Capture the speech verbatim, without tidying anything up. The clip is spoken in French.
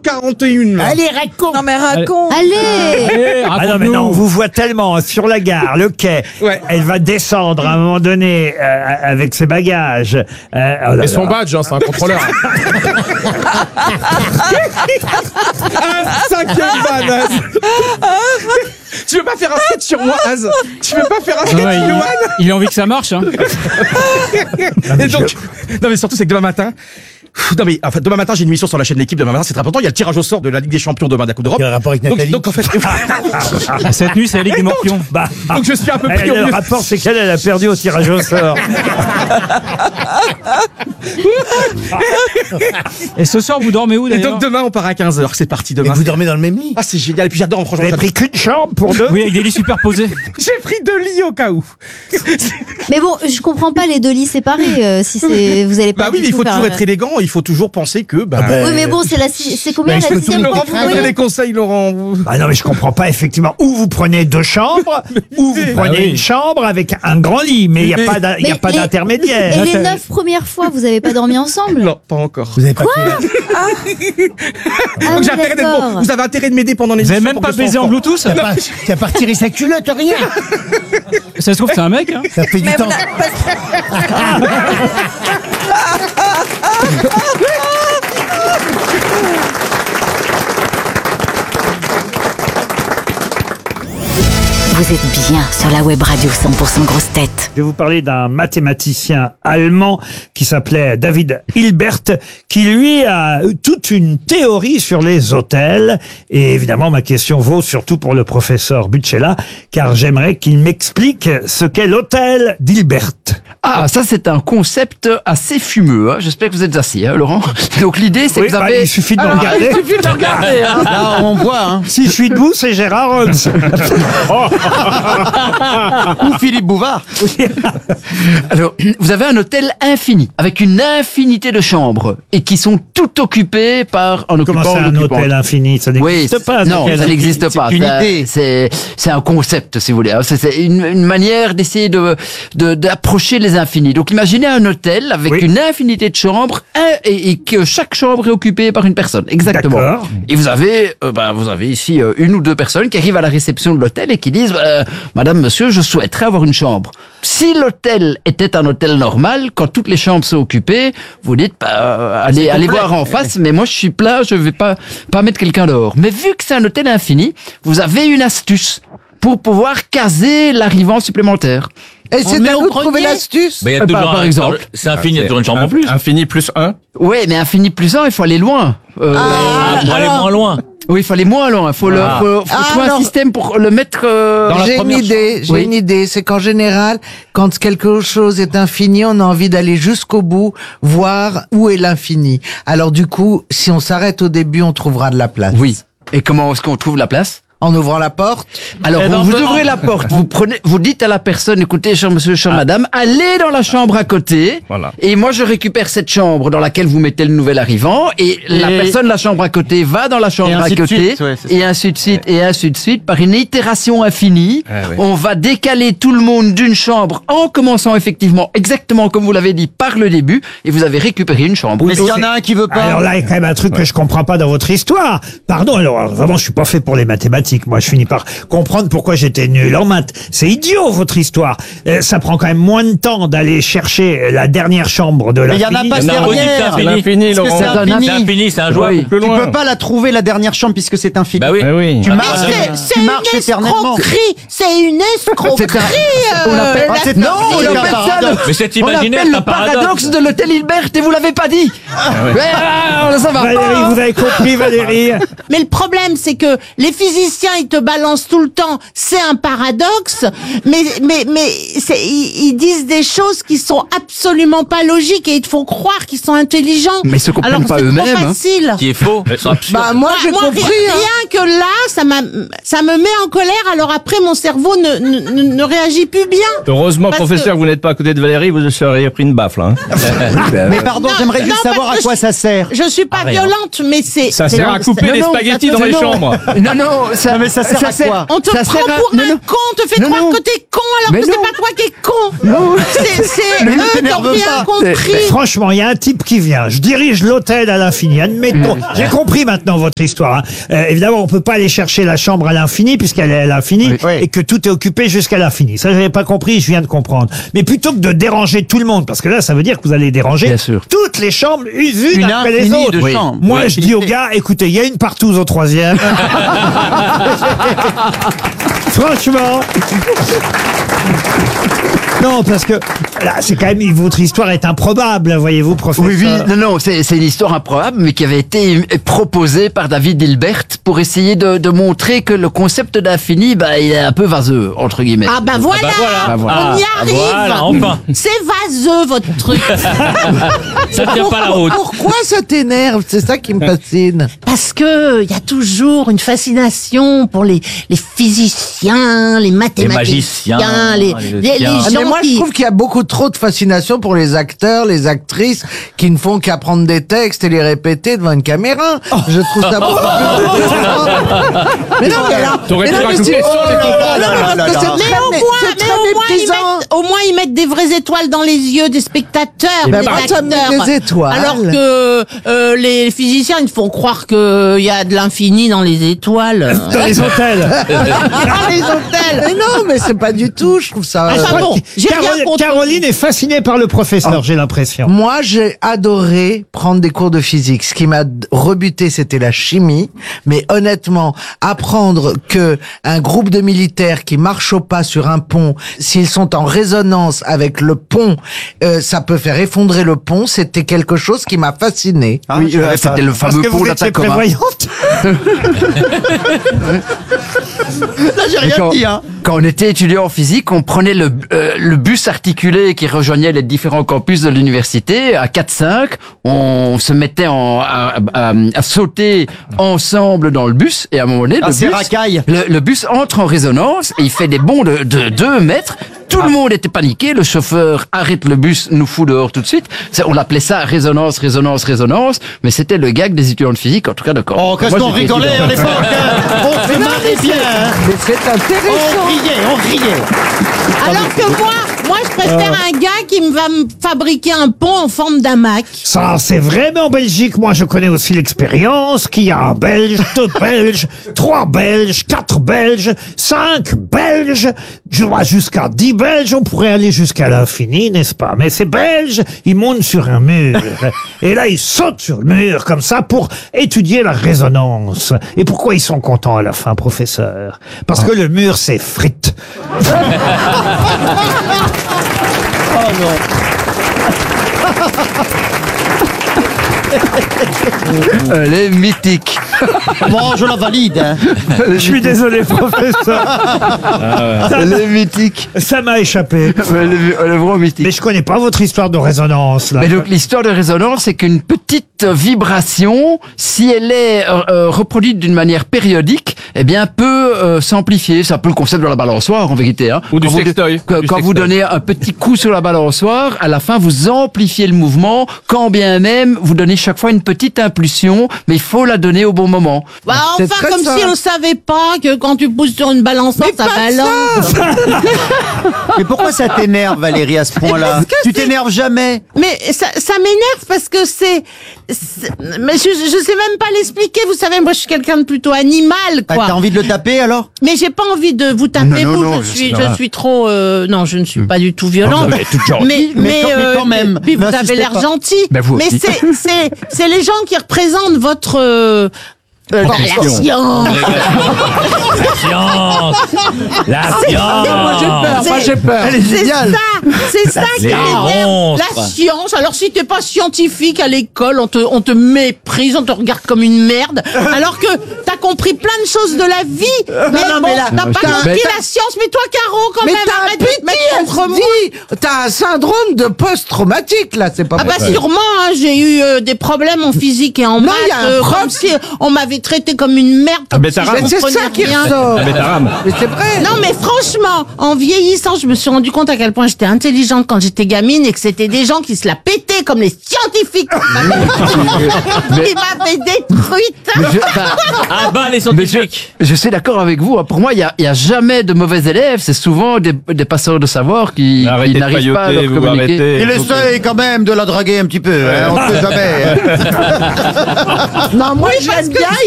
quarante et un. Allez, raconte. Non mais raconte. Allez. Ah non mais non, on vous voit tellement sur la gare, le quai. Ouais. Elle va descendre à un moment donné euh, avec ses bagages. Euh, oh là Et son là. badge, hein, c'est un contrôleur. Un cinquième van, Az. Tu veux pas faire un sketch sur moi, Az? Tu veux pas faire un sketch Ouais, sur il, moi? il a envie que ça marche. Hein. Et donc, non mais surtout c'est que demain matin, non mais en fait demain matin j'ai une émission sur la chaîne L'équipe. Demain matin c'est très important. Il y a le tirage au sort de la Ligue des Champions demain de la Coupe d'Europe. Il y a un rapport avec Donc, Nathalie. donc en fait, Cette nuit, c'est la Ligue des Morpions. Bah, donc je suis un peu elle, pris au le mieux. rapport, c'est qu'elle elle a perdu au tirage au sort. Et ce soir, vous dormez où Et d'ailleurs? donc demain on part à quinze heures. C'est parti Et demain. vous dormez dans le même lit? Ah c'est génial. Et puis j'adore Vous franchement. avez pris qu'une chambre pour deux? Oui, avec des lits superposés. J'ai pris deux lits au cas où. Mais bon, je comprends pas les deux lits séparés. euh, si c'est, vous allez pas. Bah oui, du mais il tout faut faire, toujours euh, être élégant. Il faut toujours penser que. Bah, Ah bah, Oui, mais bon, c'est la, si- c'est combien Bah, la je peux sixième tout fois Laurent, que vous vous me donnez voyez les conseils, Laurent. vous- Ah non mais je comprends pas effectivement. Ou vous prenez deux chambres, ou vous prenez Ah oui. une chambre avec un grand lit, mais il y a Mais- pas d'in- il y a Mais pas les- d'intermédiaire. Et les neuf premières fois, vous avez pas dormi ensemble? Non, pas encore. Vous avez pas fait... Ah, Donc oui, j'ai intérêt d'être d'accord. bon. Vous avez intérêt de m'aider pendant les Vous avez émissions même pour pas que je baisé sois en fort. Bluetooth? T'as pas, t'as pas retiré sa culotte, rien. Ça se trouve, c'est un mec. Hein. Ça fait du Mais temps. vous n'a- parce- Vous êtes bien sur la web radio cent pour cent grosse tête. Je vais vous parler d'un mathématicien allemand qui s'appelait David Hilbert, qui lui a eu toute une théorie sur les hôtels. Et évidemment, ma question vaut surtout pour le professeur Butchella, car j'aimerais qu'il m'explique ce qu'est l'hôtel d'Hilbert. Ah, ça c'est un concept assez fumeux. Hein. J'espère que vous êtes assis, hein, Laurent. Donc l'idée c'est Oui, que vous bah, avez... il suffit de me Alors, regarder. Il suffit de regarder. Hein. Là, on voit, hein. Si je suis debout, c'est Gérard Holmes. Ou Philippe Bouvard. Alors, vous avez un hôtel infini, avec une infinité de chambres, et qui sont toutes occupées par un occupant. Comment c'est un occupant. hôtel infini? Ça Oui, n'existe c'est- pas. non, ce ça hôtel. n'existe pas. une Ça, idée. C'est c'est un concept, si vous voulez. C'est c'est une, une manière d'essayer de de- d'approcher les infinis. Donc, imaginez un hôtel avec Oui. une infinité de chambres un- et, et que chaque chambre est occupée par une personne. Exactement. D'accord. Et vous avez euh, ben, vous avez ici euh, une ou deux personnes qui arrivent à la réception de l'hôtel et qui disent euh, Madame, Monsieur, je souhaiterais avoir une chambre. Si l'hôtel était un hôtel normal, quand toutes les chambres sont occupées, vous dites bah, euh, allez allez voir en face, mais moi je suis plein, je vais pas pas mettre quelqu'un dehors. Mais vu que c'est un hôtel infini, vous avez une astuce pour pouvoir caser l'arrivant supplémentaire. Et c'est met à au vous de trouver grenier. l'astuce. Mais il y a Euh, toujours par- par un- exemple. C'est infini, il y a toujours une chambre en plus. Infini plus un. Oui, mais infini plus un, il faut aller loin. Euh, Ah, pour aller moins loin. Oui, il faut aller moins loin. Il faut, le, Ah. faut, faut Ah, trouver un alors- système pour le mettre euh, dans la J'ai une première idée, chambre. j'ai Oui. une idée. C'est qu'en général, quand quelque chose est infini, on a envie d'aller jusqu'au bout, voir où est l'infini. Alors du coup, si on s'arrête au début, on trouvera de la place. Oui. Et comment est-ce qu'on trouve la place? En ouvrant la porte. Alors, Eh vous, ben, vous on peut- ouvrez la porte, vous prenez, vous dites à la personne, écoutez, cher monsieur, chère madame, allez dans la chambre à côté. Voilà. Et moi, je récupère cette chambre dans laquelle vous mettez le nouvel arrivant. Et, la Et- personne de la chambre à côté va dans la chambre Et à ainsi de côté. suite, ouais, c'est et ainsi de suite, et ainsi de suite. Par une itération infinie, Ah ouais. on va décaler tout le monde d'une chambre en commençant effectivement, exactement comme vous l'avez dit, par le début. Et vous avez récupéré une chambre. Est-ce qu'il y en a un qui veut pas? Alors là, il y a quand même un truc que je comprends pas dans votre histoire. Pardon, alors vraiment, je suis pas fait pour les mathématiques. Moi, je finis par comprendre pourquoi j'étais nul en maths. C'est idiot, votre histoire. Euh, ça prend quand même moins de temps d'aller chercher la dernière chambre de la Mais il y en a fille. pas Il y en a aussi, dernière. c'est infini. L'infini, Parce que Laurent. c'est C'est un infini. C'est infini, c'est un joueur. Oui. Plus Tu loin. peux pas la trouver, la dernière chambre, puisque c'est infini. Bah oui. Eh oui. Tu Ah, marches, bah, C'est oui. c'est tu une marches éternellement. escroquerie, c'est une escroquerie. On euh, appelle- la- Ah, c'est Non, un- on c'est un appelle ça le, paradoxe. Mais c'est on imaginaire, appelle c'est un le paradoxe paradoxe. de l'hôtel Hilbert et vous l'avez pas dit. Ouais, ah, ça va Valérie, pas. vous avez compris, Valérie? Mais le problème, c'est que les physiciens, ils te balancent tout le temps. C'est un paradoxe, mais mais mais c'est, ils, ils disent des choses qui sont absolument pas logiques et ils te font croire qu'ils sont intelligents. Mais ils se comprennent Alors pas c'est eux-mêmes, trop hein. facile. Qui est faux. C'est absurde. Bah moi j'ai moi, compris. ri- hein. rien que là, ça m'a, ça me met en colère. Alors après, mon cerveau ne ne, ne, ne réagit plus bien. Heureusement, Parce professeur, que- vous n'êtes pas à côté de Valérie, vous seriez pris une baffe, là. hein. Mais pardon, Non, j'aimerais non, juste savoir parce à que quoi je- ça sert. Je suis pas violente, mais c'est. Ça c'est- sert à couper c'est- des non, spaghettis ça- dans les non. chambres. Non, non, Ça, Non, mais ça sert à sert- quoi On te ça prend sert à- pour non, un non. con, on te fait Non, croire non. que t'es con alors Mais que c'est non. pas toi qui es con. Non. C'est, c'est Mais ne eux qui ont t'énerve rien pas. compris. Franchement, il y a un type qui vient. Je dirige l'hôtel à l'infini. Admettons. J'ai compris maintenant votre histoire. hein. Euh, évidemment, on peut pas aller chercher la chambre à l'infini puisqu'elle est à l'infini Oui. Oui. et que tout est occupé jusqu'à l'infini. Ça, j'avais pas compris. Je viens de comprendre. Mais plutôt que de déranger tout le monde, parce que là, ça veut dire que vous allez déranger Bien sûr. toutes les chambres unes Une après les infinie autres. de Oui. chambres. Moi, Oui. je dis aux gars, écoutez, il y a une partouze au troisième. Franchement. Non, parce que là, c'est quand même votre histoire est improbable, voyez-vous, professeur. Oui, oui, non, non, c'est c'est une histoire improbable, mais qui avait été proposée par David Hilbert pour essayer de, de montrer que le concept d'infini, bah, il est un peu vaseux, entre guillemets. Ah bah voilà, bah voilà. Bah voilà. on y Ah, arrive. voilà, enfin. C'est vaseux votre truc. Ça tient pas la route. Pourquoi ça t'énerve? C'est ça qui me fascine. Parce que il y a toujours une fascination pour les, les physiciens, les mathématiciens, magiciens, les, les les, les magiciens. Ah, gens mais moi, qui... je trouve qu'il y a beaucoup trop de fascination pour les acteurs, les actrices, qui ne font qu'apprendre des textes et les répéter devant une caméra. Je trouve ça beaucoup plus intéressant. Mais non, mais alors... T'aurais mais pu non, mais rajouter c'est- sur les Oh copains. là là là là. C'est Mais très au mé- moins, c'est mais très au moins, ils méprisant. mettent, au moins ils mettent des vraies étoiles dans les yeux des spectateurs, Eh ben, des bah, ça met acteurs. des étoiles. Alors que euh, les physiciens, ils font croire qu'il y a de l'infini dans les étoiles. Dans les hôtels. Dans les hôtels. Mais non, mais c'est pas du tout, je trouve ça... Ah, euh, ça, bon, j'ai rien Caroline, contre. Caroline est fascinée par le professeur, j'ai l'impression. Moi, j'ai adoré prendre des cours de physique. Ce qui m'a d- rebuté, c'était la chimie. Mais honnêtement, apprendre que un groupe de militaires qui marchent au pas sur un pont, s'ils sont en résonance avec le pont, euh, ça peut faire effondrer le pont. C'était quelque chose qui m'a fasciné. Ah, Oui, je euh, savais pas. c'était le Parce fameux que pont vous étiez d'Atacama. prévoyante. Là, j'ai Et rien quand, dit, hein. quand on était étudiant en physique, on prenait le, euh, le bus articulé qui rejoignait les différents campus de l'université à quatre cinq. On se mettait en, à, à- à sauter ensemble dans le bus et à un moment donné, Ah, le, c'est bus, racaille. le, le bus entre en résonance et il fait des bonds de, de deux mètres. Tout le monde était paniqué. Le chauffeur arrête le bus, nous fout dehors tout de suite. C'est- On l'appelait ça résonance, résonance, résonance. Mais c'était le gag des étudiants de physique, en tout cas de corps. Oh, qu'est-ce Moi, qu'on j'étais rigolait étudiant. à l'époque, hein. On se marrait bien, hein. Mais c'est intéressant. On riait, on riait. Alors que moi, moi, je préfère Euh. un gars qui me va me fabriquer un pont en forme d'hamac. Ça, c'est vrai, mais en Belgique, moi, je connais aussi l'expérience qu'il y a un Belge, deux Belges, trois Belges, quatre Belges, cinq Belges, je vois jusqu'à dix Belges, on pourrait aller jusqu'à l'infini, n'est-ce pas? Mais ces Belges, ils montent sur un mur. Et là, ils sautent sur le mur, comme ça, pour étudier la résonance. Et pourquoi ils sont contents à la fin, professeur? Parce que le mur s'effrite. Elle est mythique. Bon, je la valide, hein. Je suis désolé, professeur. Elle est mythique. Ça m'a échappé. Elle est, elle est vraiment mythique. Mais je connais pas votre histoire de résonance, là. Mais donc l'histoire de résonance, c'est qu'une petite vibration, si elle est euh, euh, reproduite d'une manière périodique, eh bien peut euh, s'amplifier. C'est un peu le concept de la balançoire en vérité. Hein. Ou du Quand vous- sextoy. Quand, Du quand vous sextoy. donnez un petit coup sur la balançoire, à la fin vous amplifiez le mouvement, quand bien même vous donnez chaque fois une petite impulsion, mais il faut la donner au bon moment. Bah, C'est enfin, très comme ça. si on savait pas que quand tu pousses sur une balançoire, ça balance. Mais pourquoi ça t'énerve, Valérie, à ce point-là? Tu t'énerves jamais. Mais ça, ça m'énerve parce que c'est, c'est- mais je, je sais même pas l'expliquer. Vous savez, moi, je suis quelqu'un de plutôt animal, Ah, quoi. T'as envie de le taper, alors? Mais j'ai pas envie de vous taper, Non, non, vous. non, je je suis, sais je pas. suis trop, euh, non, je ne suis pas du tout violente. Ah, mais toute gentille. mais, Mais quand- mais quand même, Puis vous n'insistez avez l'air pas. gentil. Ben, vous mais aussi. c'est, c'est, c'est les gens qui représentent votre, euh, euh, la Profession. science. La science. La science. Moi, j'ai peur. Moi, j'ai peur. Elle est C'est géniale. ça, c'est ça qui Les m'énerve. monstres. La science. Alors si t'es pas scientifique à l'école, on te, on te méprise, on te regarde comme une merde. Alors que t'as compris plein de choses de la vie. Mais non, bon, mais là- t'as pas t'as- compris mais- la science. Mais toi, Caro, quand Mais même, t'as un arrête de te mettre contre moi. P T S D. T'as un syndrome de post-traumatique, là, c'est pas Ah bah possible. sûrement, hein, j'ai eu euh, des problèmes en physique et en Non, maths, il y a un euh, prof- comme si on m'avait m'avez traité comme une merde. Ah, Comme mais si t'as je raison. C'est comprenais ça qui rien. ressort. Ah, mais t'as rame. Mais c'est vrai. Non mais franchement, en vieillissant, je me suis rendu compte à quel point j'étais intelligente quand j'étais gamine et que c'était des gens qui se la pétaient comme les scientifiques. Ils m'avaient détruite. Mais je, enfin, Ah bah les mais je, scientifiques. je suis d'accord avec vous. Pour moi, il y a, il y a jamais de mauvais élèves. C'est souvent des, des passeurs de savoir qui, Arrêtez qui de n'arrivent pas à pailloter, leur vous communiquer. arrêtez. Il essaye quand même de la draguer un petit peu, hein, on ne sait jamais. Non, moi j'aime bien,